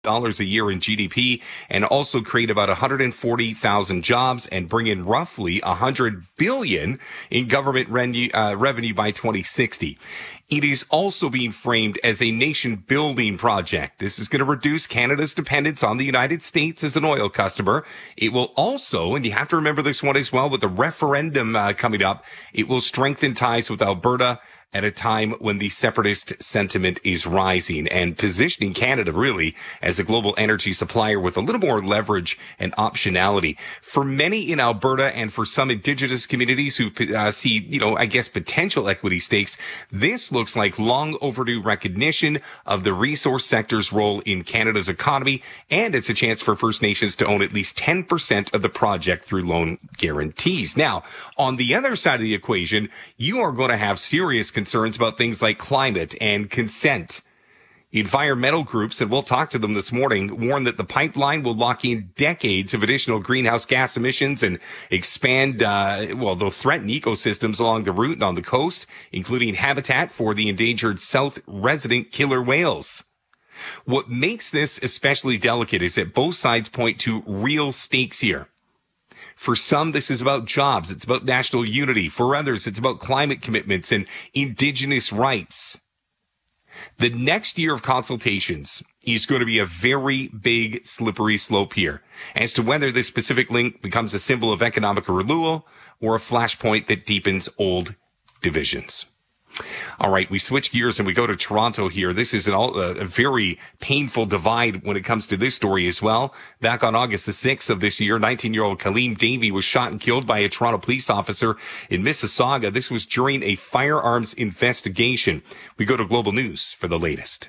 dollars a year in GDP and also create about 140,000 jobs and bring in roughly 100 billion in government revenue by 2060. It is also being framed as a nation-building project. This is going to reduce Canada's dependence on the United States as an oil customer. It will also, and you have to remember this one as well, with the referendum coming up, it will strengthen ties with Alberta at a time when the separatist sentiment is rising and positioning Canada really as a global energy supplier with a little more leverage and optionality. For many in Alberta and for some Indigenous communities who see, potential equity stakes, this looks like long overdue recognition of the resource sector's role in Canada's economy, and it's a chance for First Nations to own at least 10% of the project through loan guarantees. Now, on the other side of the equation, you are going to have serious concerns about things like climate and consent. Environmental groups, and we'll talk to them this morning, warn that the pipeline will lock in decades of additional greenhouse gas emissions and expand, they'll threaten ecosystems along the route and on the coast, including habitat for the endangered South resident killer whales. What makes this especially delicate is that both sides point to real stakes here. For some, this is about jobs. It's about national unity. For others, it's about climate commitments and Indigenous rights. The next year of consultations is going to be a very big, slippery slope here as to whether this specific link becomes a symbol of economic renewal or a flashpoint that deepens old divisions. All right, we switch gears and we go to Toronto here. This is a very painful divide when it comes to this story as well. Back on August the 6th of this year, 19-year-old Kaleem Davey was shot and killed by a Toronto police officer in Mississauga. This was during a firearms investigation. We go to Global News for the latest.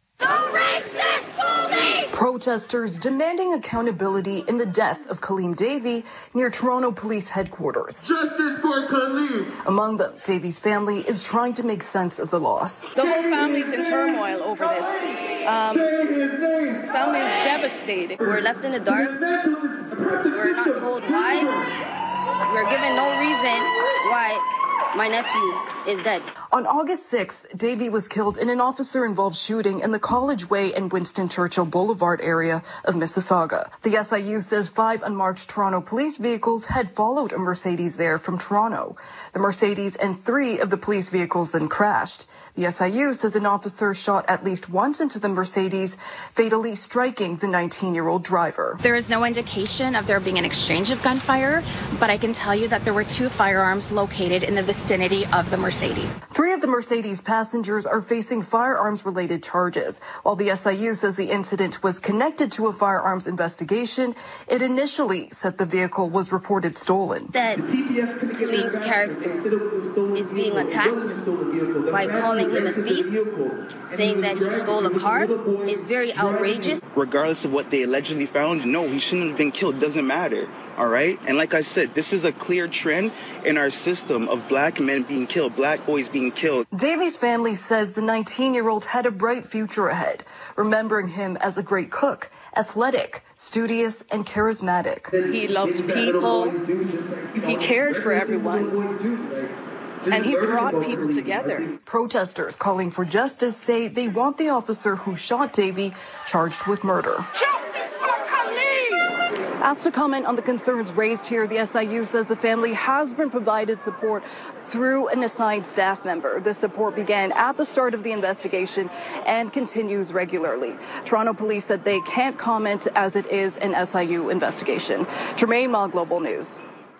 Protesters demanding accountability in the death of Kaleem Davey near Toronto Police Headquarters. Justice for Kaleem! Among them, Davey's family is trying to make sense of the loss. The whole family's in turmoil over this. Family is devastated. We're left in the dark. We're not told why. We're given no reason why my nephew is dead. On August 6th, Davey was killed in an officer-involved shooting in the College Way and Winston Churchill Boulevard area of Mississauga. The SIU says 5 unmarked Toronto police vehicles had followed a Mercedes there from Toronto. The Mercedes and 3 of the police vehicles then crashed. The SIU says an officer shot at least once into the Mercedes, fatally striking the 19-year-old driver. There is no indication of there being an exchange of gunfire, but I can tell you that there were 2 firearms located in the vicinity of the Mercedes. 3 of the Mercedes passengers are facing firearms-related charges. While the SIU says the incident was connected to a firearms investigation, it initially said the vehicle was reported stolen. That Kaleem's character is being attacked by calling him a thief, saying that he stole a car, is very outrageous. Regardless of what they allegedly found, no, he shouldn't have been killed. Doesn't matter. All right. And like I said, this is a clear trend in our system of black men being killed, black boys being killed. Davey's family says the 19-year-old had a bright future ahead, remembering him as a great cook, athletic, studious, and charismatic. He loved people. He cared for everyone. And he brought people together. Protesters calling for justice say they want the officer who shot Davey charged with murder. Justice for Kaleem! Asked to comment on the concerns raised here, the SIU says the family has been provided support through an assigned staff member. This support began at the start of the investigation and continues regularly. Toronto police said they can't comment as it is an SIU investigation. Jermaine Ma, Global News.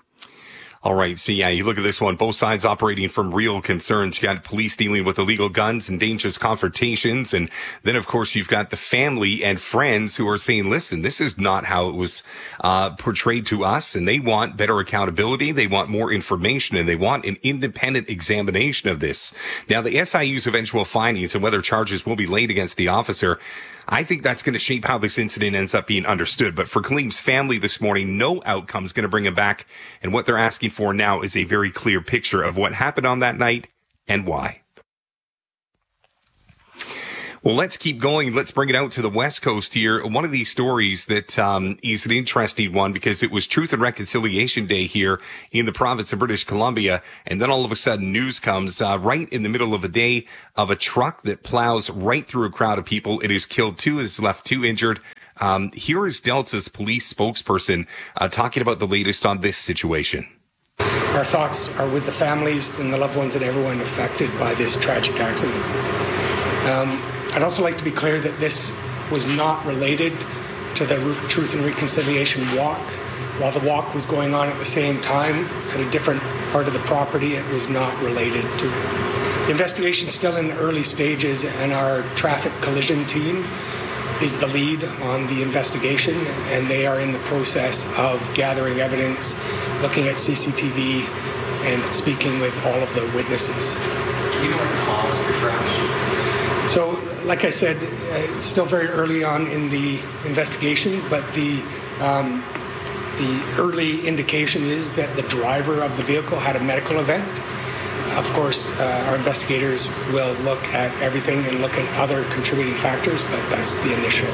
All right. So, yeah, you look at this one, both sides operating from real concerns. You got police dealing with illegal guns and dangerous confrontations. And then, of course, you've got the family and friends who are saying, listen, this is not how it was portrayed to us. And they want better accountability. They want more information, and they want an independent examination of this. Now, the SIU's eventual findings and whether charges will be laid against the officer, I think that's going to shape how this incident ends up being understood. But for Kaleem's family this morning, no outcome is going to bring him back. And what they're asking for now is a very clear picture of what happened on that night and why. Well, let's keep going. Let's bring it out to the West Coast here. One of these stories that is an interesting one because it was Truth and Reconciliation Day here in the province of British Columbia. And then all of a sudden news comes right in the middle of a day of a truck that plows right through a crowd of people. It has killed 2, has left 2 injured. Here is Delta's police spokesperson talking about the latest on this situation. Our thoughts are with the families and the loved ones and everyone affected by this tragic accident. I'd also like to be clear that this was not related to the Truth and Reconciliation Walk. While the walk was going on at the same time at a different part of the property, it was not related to it. The investigation is still in the early stages, and our traffic collision team is the lead on the investigation, and they are in the process of gathering evidence, looking at CCTV, and speaking with all of the witnesses. Do you know what caused the crash? So, like I said, it's still very early on in the investigation, but the early indication is that the driver of the vehicle had a medical event. Of course, our investigators will look at everything and look at other contributing factors, but that's the initial.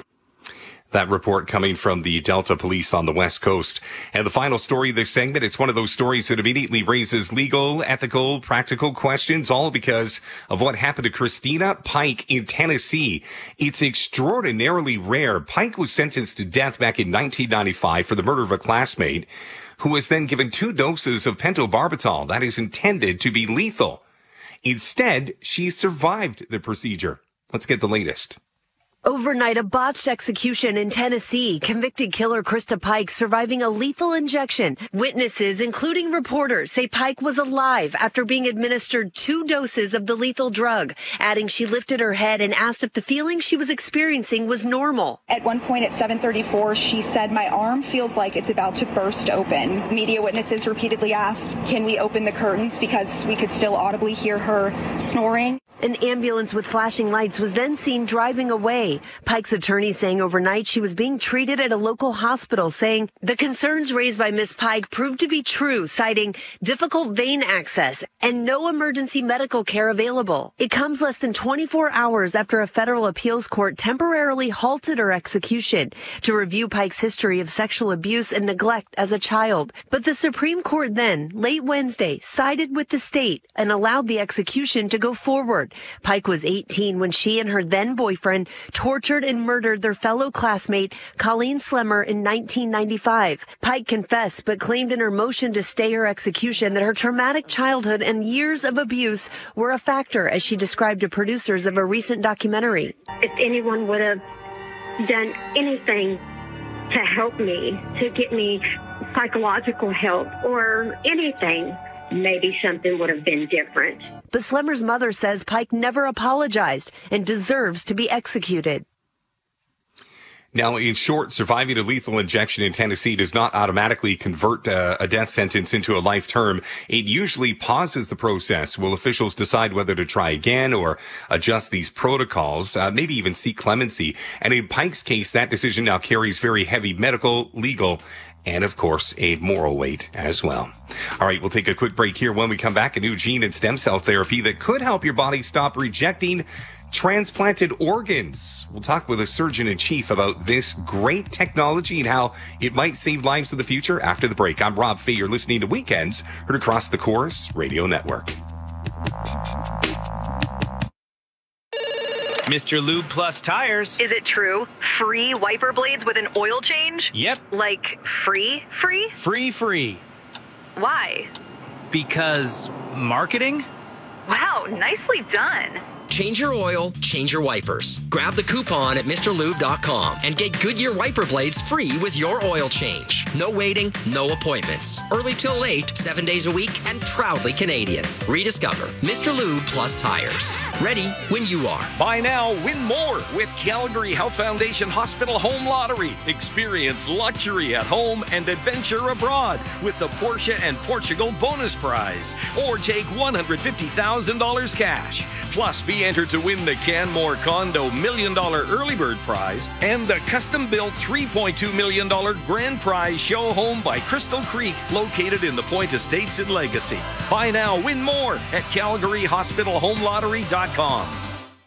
That report coming from the Delta Police on the West Coast. And the final story of this segment, it's one of those stories that immediately raises legal, ethical, practical questions, all because of what happened to Christina Pike in Tennessee. It's extraordinarily rare. Pike was sentenced to death back in 1995 for the murder of a classmate who was then given 2 doses of pentobarbital that is intended to be lethal. Instead, she survived the procedure. Let's get the latest. Overnight, a botched execution in Tennessee, convicted killer Krista Pike surviving a lethal injection. Witnesses, including reporters, say Pike was alive after being administered 2 doses of the lethal drug, adding she lifted her head and asked if the feeling she was experiencing was normal. At one point at 7:34, she said, "My arm feels like it's about to burst open." Media witnesses repeatedly asked, "Can we open the curtains?" because we could still audibly hear her snoring. An ambulance with flashing lights was then seen driving away. Pike's attorney saying overnight she was being treated at a local hospital, saying the concerns raised by Ms. Pike proved to be true, citing difficult vein access and no emergency medical care available. It comes less than 24 hours after a federal appeals court temporarily halted her execution to review Pike's history of sexual abuse and neglect as a child. But the Supreme Court then, late Wednesday, sided with the state and allowed the execution to go forward. Pike was 18 when she and her then boyfriend tortured and murdered their fellow classmate, Colleen Slemmer, in 1995. Pike confessed but claimed in her motion to stay her execution that her traumatic childhood and years of abuse were a factor, as she described to producers of a recent documentary. If anyone would have done anything to help me, to get me psychological help or anything, maybe something would have been different. But Slemmer's mother says Pike never apologized and deserves to be executed. Now, in short, surviving a lethal injection in Tennessee does not automatically convert a death sentence into a life term. It usually pauses the process. Will officials decide whether to try again or adjust these protocols, maybe even seek clemency? And in Pike's case, that decision now carries very heavy medical, legal, and, of course, a moral weight as well. All right, we'll take a quick break here. When we come back, a new gene and stem cell therapy that could help your body stop rejecting transplanted organs. We'll talk with a surgeon-in-chief about this great technology and how it might save lives in the future after the break. I'm Rob Fay. You're listening to Weekends, heard across the Chorus Radio Network. Mr. Lube Plus Tires. Is it true? Free wiper blades with an oil change? Yep. Like free? Free. Why? Because marketing? Wow, nicely done. Change your oil, change your wipers. Grab the coupon at MrLube.com and get Goodyear wiper blades free with your oil change. No waiting, no appointments. Early till late, 7 days a week, and proudly Canadian. Rediscover Mr. Lube Plus Tires. Ready when you are. Buy now, win more with Calgary Health Foundation Hospital Home Lottery. Experience luxury at home and adventure abroad with the Porsche and Portugal bonus prize. Or take $150,000 cash. Plus, be entered to win the Canmore Condo $1 million early bird prize and the custom-built $3.2 million grand prize show home by Crystal Creek, located in the Point Estates in Legacy. Buy now, win more at CalgaryHospitalHomeLottery.com.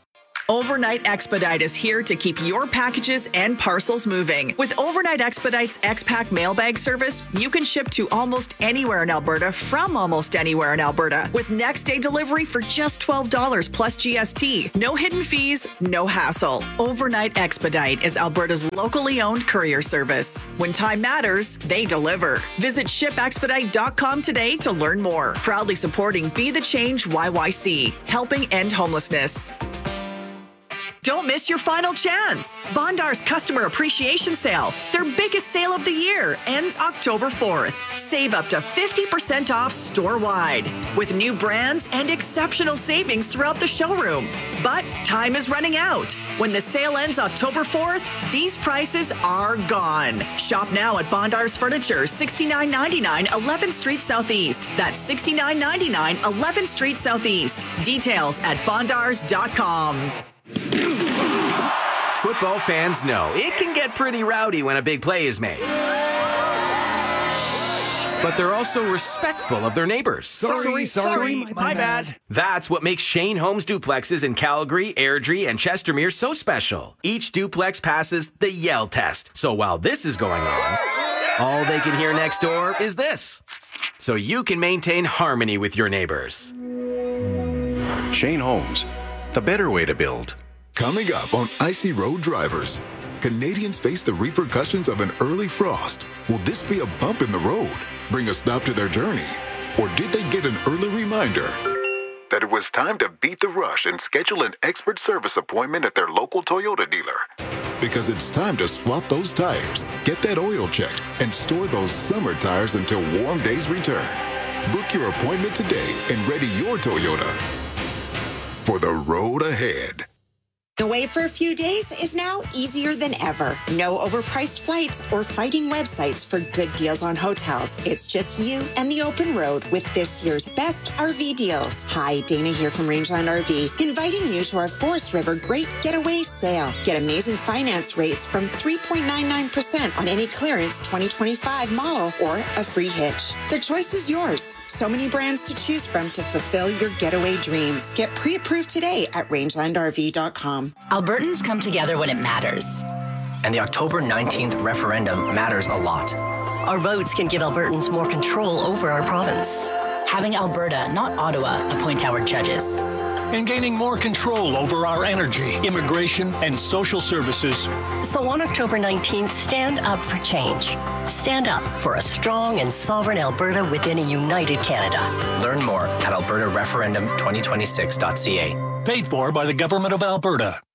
Overnight Expedite is here to keep your packages and parcels moving. With Overnight Expedite's X-Pack mailbag service, you can ship to almost anywhere in Alberta from almost anywhere in Alberta with next day delivery for just $12 plus GST. No hidden fees, no hassle. Overnight Expedite is Alberta's locally owned courier service. When time matters, they deliver. Visit shipexpedite.com today to learn more. Proudly supporting Be the Change YYC, helping end homelessness. Don't miss your final chance. Bondar's Customer Appreciation Sale, their biggest sale of the year, ends October 4th. Save up to 50% off store-wide with new brands and exceptional savings throughout the showroom. But time is running out. When the sale ends October 4th, these prices are gone. Shop now at Bondar's Furniture, $69.99 11th Street Southeast. That's $69.99 11th Street Southeast. Details at bondars.com. Football fans know it can get pretty rowdy when a big play is made. But they're also respectful of their neighbors. Sorry, my bad. That's what makes Shane Homes duplexes in Calgary, Airdrie, and Chestermere so special. Each duplex passes the Yell test. So while this is going on, all they can hear next door is this. So you can maintain harmony with your neighbors. Shane Homes, the better way to build. Coming up on Icy Road Drivers, Canadians face the repercussions of an early frost. Will this be a bump in the road, bring a stop to their journey? Or did they get an early reminder that it was time to beat the rush and schedule an expert service appointment at their local Toyota dealer? Because it's time to swap those tires, get that oil checked, and store those summer tires until warm days return. Book your appointment today and ready your Toyota for the road ahead. Away for a few days is now easier than ever. No overpriced flights or fighting websites for good deals on hotels. It's just you and the open road with this year's best RV deals. Hi, Dana here from Rangeland RV, inviting you to our Forest River Great Getaway Sale. Get amazing finance rates from 3.99% on any clearance 2025 model or a free hitch. The choice is yours. So many brands to choose from to fulfill your getaway dreams. Get pre-approved today at rangelandrv.com. Albertans come together when it matters. And the October 19th referendum matters a lot. Our votes can give Albertans more control over our province. Having Alberta, not Ottawa, appoint our judges. And gaining more control over our energy, immigration, and social services. So on October 19th, stand up for change. Stand up for a strong and sovereign Alberta within a united Canada. Learn more at albertareferendum2026.ca. Paid for by the Government of Alberta.